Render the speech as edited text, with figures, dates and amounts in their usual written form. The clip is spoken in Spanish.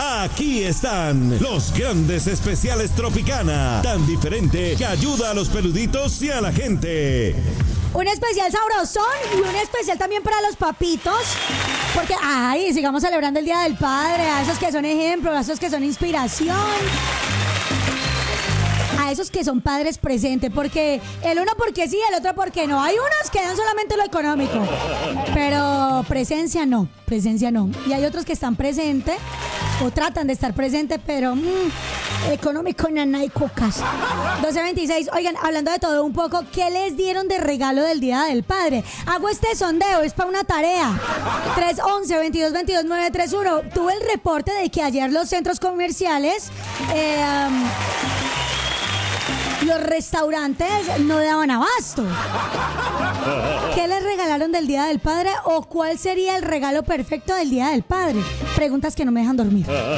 Aquí están los grandes especiales Tropicana, tan diferente que ayuda a los peluditos y a la gente. Un especial sabrosón y un especial también para los papitos. Porque, sigamos celebrando el Día del Padre, a esos que son ejemplos, a esos que son inspiración. A esos que son padres presentes, porque el uno porque sí, el otro porque no. Hay unos que dan solamente lo económico, pero presencia no. Y hay otros que están presentes o tratan de estar presentes, pero económico nana y cocas. 12:26. Oigan, hablando de todo un poco, ¿qué les dieron de regalo del Día del Padre? Hago este sondeo, es para una tarea. 311-2222-931. Tuve el reporte de que ayer los centros comerciales, los restaurantes no daban abasto. ¿Qué les regalaron del Día del Padre o cuál sería el regalo perfecto del Día del Padre? Preguntas que no me dejan dormir.